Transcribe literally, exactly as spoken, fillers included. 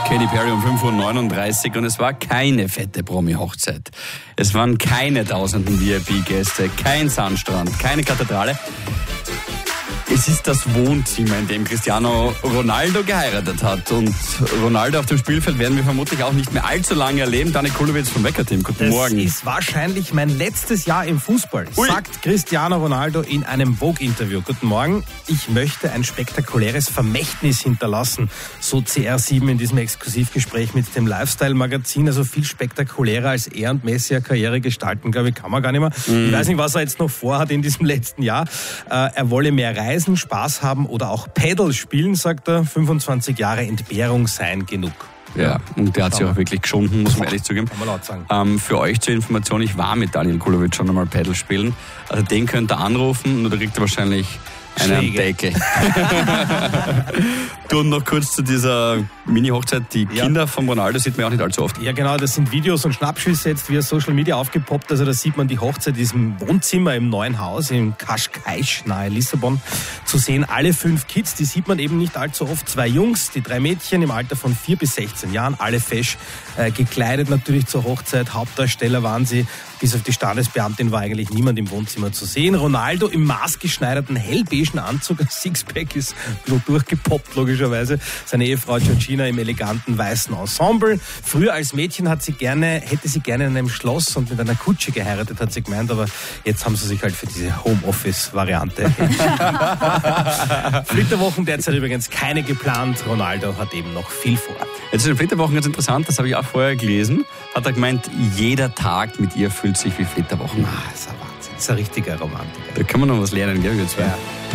Katy Perry um fünf Uhr neununddreißig und es war keine fette Promi-Hochzeit. Es waren keine tausenden V I P-Gäste, kein Sandstrand, keine Kathedrale. Es ist das Wohnzimmer, in dem Cristiano Ronaldo geheiratet hat. Und Ronaldo auf dem Spielfeld werden wir vermutlich auch nicht mehr allzu lange erleben. Dani Kulowitz vom Wecker-Team, guten das Morgen. Das ist wahrscheinlich mein letztes Jahr im Fußball, Ui. sagt Cristiano Ronaldo in einem Vogue-Interview. Guten Morgen, ich möchte ein spektakuläres Vermächtnis hinterlassen, so C R sieben in diesem Exklusivgespräch mit dem Lifestyle-Magazin. Also viel spektakulärer als er und Messi eine Karriere gestalten, glaube ich, kann man gar nicht mehr. Mm. Ich weiß nicht, was er jetzt noch vorhat in diesem letzten Jahr. Äh, er wolle mehr reisen, Spaß haben oder auch Paddle spielen, sagt er. fünfundzwanzig Jahre Entbehrung seien genug. Ja, und der hat sich auch wirklich geschunden, muss man ehrlich zugeben. Kann man laut sagen. Ähm, für euch zur Information, ich war mit Daniel Kulowitz schon einmal Paddle spielen. Also den könnt ihr anrufen, nur da kriegt er wahrscheinlich einen Deckel. Du, und noch kurz zu dieser Mini-Hochzeit. Die Kinder ja. von Ronaldo sieht man auch nicht allzu oft. Ja, genau, das sind Videos und Schnappschüsse jetzt via Social Media aufgepoppt. Also da sieht man die Hochzeit in diesem Wohnzimmer im neuen Haus in Cascais nahe Lissabon zu sehen. Alle fünf Kids, die sieht man eben nicht allzu oft. Zwei Jungs, die drei Mädchen im Alter von vier bis sechzehn Jahren, alle fesch äh, gekleidet natürlich zur Hochzeit. Hauptdarsteller waren sie. Bis auf die Standesbeamtin war eigentlich niemand im Wohnzimmer zu sehen. Ronaldo im maßgeschneiderten hellbeigen Anzug, Sixpack ist nur durchgepoppt logischerweise. Seine Ehefrau Georgina im eleganten weißen Ensemble. Früher als Mädchen hat sie gerne, hätte sie gerne in einem Schloss und mit einer Kutsche geheiratet, hat sie gemeint, aber jetzt haben sie sich halt für diese Homeoffice-Variante entschieden. Flitterwochen derzeit übrigens keine geplant. Ronaldo hat eben noch viel vor. Jetzt ist die Flitterwochen ganz interessant, das habe ich auch vorher gelesen. Hat er gemeint, jeder Tag mit ihr fühlt sich wie Flitterwochen. Ah, das ist ein Wahnsinn. Das ist ein richtiger Romantiker. Da kann man noch was lernen, gell, wir zwei. Ja.